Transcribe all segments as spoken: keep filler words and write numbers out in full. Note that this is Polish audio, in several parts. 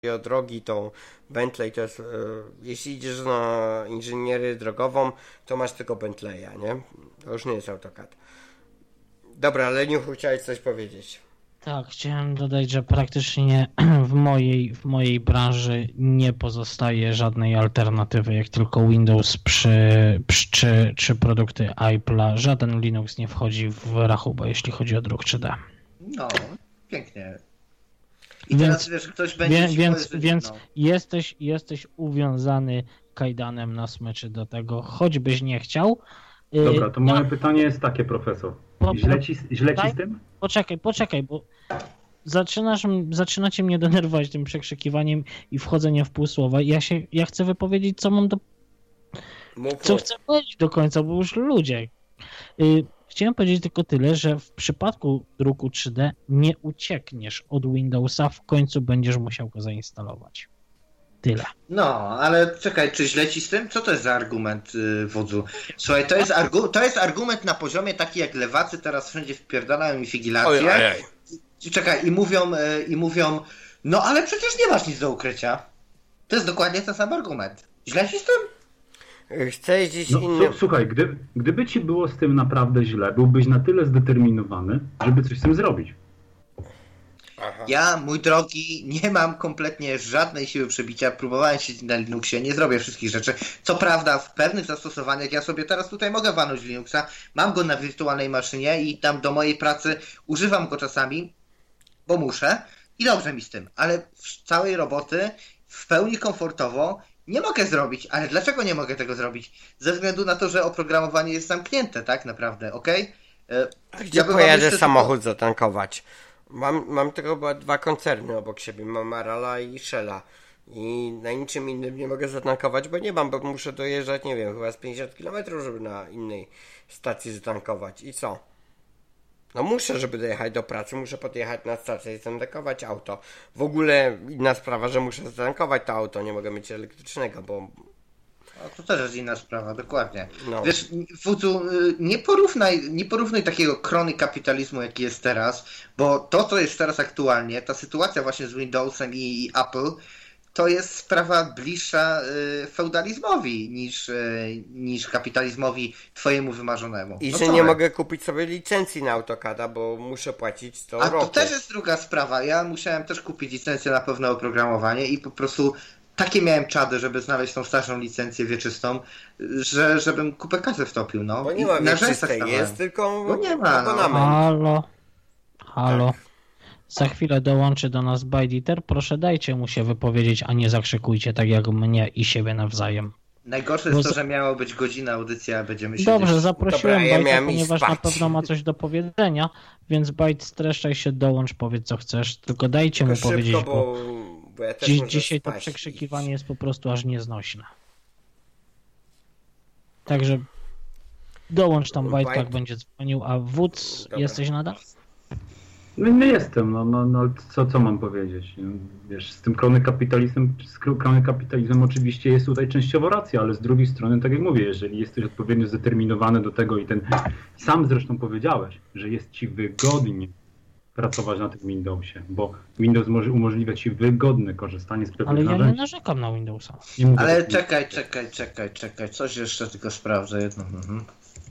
o drogi, to Bentley to jest, e, jeśli idziesz na inżynierię drogową, to masz tylko Bentleya, nie? To już nie jest AutoCAD. Dobra, Leniuchu, chciałeś coś powiedzieć. Tak, chciałem dodać, że praktycznie w mojej, w mojej branży nie pozostaje żadnej alternatywy, jak tylko Windows przy, przy, czy, czy produkty Apple'a. Żaden Linux nie wchodzi w rachubę, jeśli chodzi o druk trzy D. No, pięknie. I Więc, teraz wiesz, ktoś będzie wie, ci więc, powiedzieć, więc no. jesteś, jesteś uwiązany kajdanem na smyczy do tego, choćbyś nie chciał. Dobra, to moje Ja- pytanie jest takie, profesor. Po- Źle ci, źle ci Daj- z tym? Poczekaj, poczekaj, bo zaczynasz, zaczynacie mnie denerwować tym przekrzykiwaniem i wchodzeniem w półsłowa. Ja się, ja chcę wypowiedzieć, co mam do, Mów, co mów. chcę powiedzieć do końca, bo już ludzie. Y, Chciałem powiedzieć tylko tyle, że w przypadku druku trzy D nie uciekniesz od Windowsa, w końcu będziesz musiał go zainstalować. Tyle. No, ale czekaj, czy źle ci z tym? Co to jest za argument, yy, wodzu? Słuchaj, to jest, argu- to jest argument na poziomie taki, jak lewacy teraz wszędzie wpierdalają inwigilację. Oj, oj, oj. I czekaj, i mówią, yy, i mówią, no ale przecież nie masz nic do ukrycia. To jest dokładnie ten sam argument. Źle ci z tym? Chcę jeździć No, innym... su- słuchaj, gdy, gdyby ci było z tym naprawdę źle, byłbyś na tyle zdeterminowany, żeby coś z tym zrobić. Aha. Ja, mój drogi, nie mam kompletnie żadnej siły przebicia. Próbowałem siedzieć na Linuxie, nie zrobię wszystkich rzeczy. Co prawda, w pewnych zastosowaniach ja sobie teraz tutaj mogę walnąć Linuxa. Mam go na wirtualnej maszynie i tam do mojej pracy używam go czasami, bo muszę. I dobrze mi z tym. Ale w całej roboty w pełni komfortowo nie mogę zrobić. Ale dlaczego nie mogę tego zrobić? Ze względu na to, że oprogramowanie jest zamknięte, tak naprawdę, okej? Okay? A gdzie pojadę samochód zatankować? Mam, mam tylko chyba dwa koncerny obok siebie, mam Marala i Shella. I na niczym innym nie mogę zatankować, bo nie mam, bo muszę dojeżdżać, nie wiem, chyba z pięćdziesiąt kilometrów, żeby na innej stacji zatankować. I co? No muszę, żeby dojechać do pracy, muszę podjechać na stację i zatankować auto. W ogóle inna sprawa, że muszę zatankować to auto, nie mogę mieć elektrycznego, bo... No, to też jest inna sprawa, dokładnie. No. Wiesz, wodzu, nie porównaj, nie porównuj takiego krony kapitalizmu, jaki jest teraz, bo to, co jest teraz aktualnie, ta sytuacja właśnie z Windowsem i, i Apple, to jest sprawa bliższa y, feudalizmowi niż, y, niż kapitalizmowi twojemu wymarzonemu. I no że co nie my? mogę kupić sobie licencji na AutoCADa, bo muszę płacić sto A to roku. też jest druga sprawa. Ja musiałem też kupić licencję na pewne oprogramowanie i po prostu takie miałem czady, żeby znaleźć tą starszą licencję wieczystą, że żebym kupę kasy wtopił, no. Bo nie I ma na rzęsach wieczystej, stawałem. jest tylko Bo nie ma, no. abonament. Halo, halo. Za chwilę dołączy do nas ByteDeater. Proszę dajcie mu się wypowiedzieć, a nie zakrzykujcie tak jak mnie i siebie nawzajem. Najgorsze jest Bo to, za- że miało być godzina audycja, a będziemy siedzieć. Dobrze, zaprosiłem Dobra, ja Byte'a, miałem iść ponieważ na spać. pewno ma coś do powiedzenia, więc Byte, streszczaj się, dołącz, powiedz co chcesz, tylko dajcie mu Tylko powiedzieć, szybko, bo bo, bo ja też dziś, muszę dzisiaj to spać. przekrzykiwanie jest po prostu aż nieznośne. Także dołącz tam Byte, Byte. jak będzie dzwonił, a Wódz, Dobra. jesteś nadal? No, no jestem, no, no, no co, co mam powiedzieć? No, wiesz, z tym krony kapitalizmem, z kro- krony kapitalizmem oczywiście jest tutaj częściowo racja, ale z drugiej strony, tak jak mówię, jeżeli jesteś odpowiednio zdeterminowany do tego i ten, sam zresztą powiedziałeś, że jest ci wygodnie pracować na tym Windowsie, bo Windows może umożliwia ci wygodne korzystanie z pewnych Ale ja nie narzędzi. narzekam na Windowsa. Nie mówię Ale o tym- czekaj, czekaj, czekaj, czekaj. Coś jeszcze tylko sprawdzę jedno. Mhm.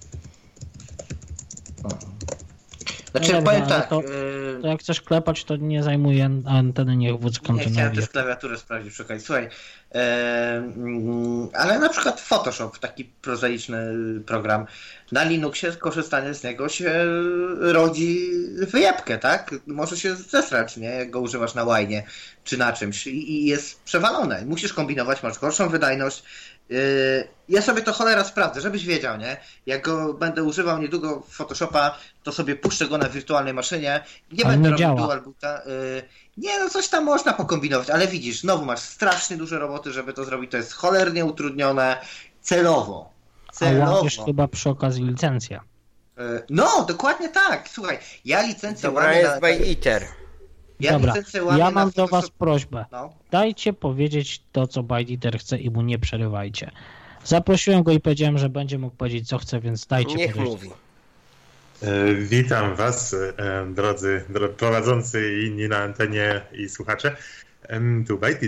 O. Znaczy, No dobra, powiem ale tak. to- yy, To jak chcesz klepać, to nie zajmuj an- anteny, niech Wódz Nie chciałem kontynuuje. też klawiaturę sprawdzić przy okazji. Słuchaj, e, mm, ale na przykład Photoshop, taki prozaiczny program, na Linuxie korzystanie z niego się rodzi wyjebkę, tak? Może się zesrać, nie? Jak go używasz na łajnie czy na czymś i, i jest przewalone. Musisz kombinować, masz gorszą wydajność. Yy, ja sobie to cholera sprawdzę, żebyś wiedział, nie? Jak go będę używał niedługo Photoshopa, to sobie puszczę go na wirtualnej maszynie. Nie Ale będę nie robił działa. dual boota. Yy, nie, no coś tam można pokombinować, ale widzisz, znowu masz strasznie dużo roboty, żeby to zrobić. To jest cholernie utrudnione celowo. A Celowo. łapiesz chyba przy okazji licencję. Yy, no, dokładnie tak. Słuchaj, ja licencję Dobra, łamię jest na... ByteDeater. Ja Dobra, licencję łamię ja na mam do Photoshop- was prośbę. No. Dajcie powiedzieć to, co ByteDeater chce i mu nie przerywajcie. Zaprosiłem go i powiedziałem, że będzie mógł powiedzieć, co chce, więc dajcie Niech powiedzieć. mówi. E, Witam Was, e, drodzy dro- prowadzący i inni na antenie i słuchacze. Ähm, du weißt,